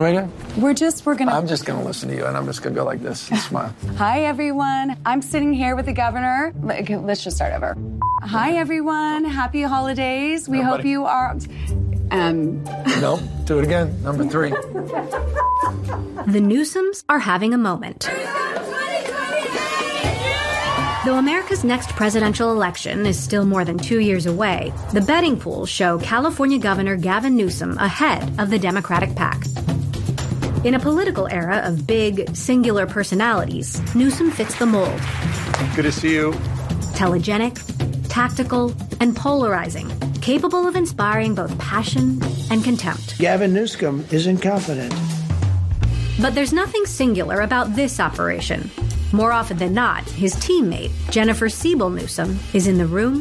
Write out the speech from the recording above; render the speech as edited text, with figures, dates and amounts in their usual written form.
Right here? We're gonna... I'm just gonna listen to you, and I'm just gonna go like this and smile. Hi, everyone. I'm sitting here with the governor. Okay, let's just start over. Hi, everyone. Happy holidays. We hope you are... No, do it again. Number 3. The Newsoms are having a moment. Though America's next presidential election is still more than 2 years away, the betting pools show California Governor Gavin Newsom ahead of the Democratic pack. In a political era of big, singular personalities, Newsom fits the mold. Good to see you. Telegenic, tactical, and polarizing, capable of inspiring both passion and contempt. Gavin Newsom is incompetent. But there's nothing singular about this operation. More often than not, his teammate, Jennifer Siebel Newsom, is in the room